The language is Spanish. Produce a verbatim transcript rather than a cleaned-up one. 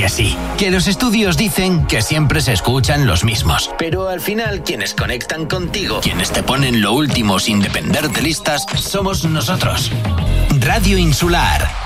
que sí, que los estudios dicen que siempre se escuchan los mismos, pero al final quienes conectan contigo, quienes te ponen lo último sin depender de listas, somos nosotros. Radio Insular.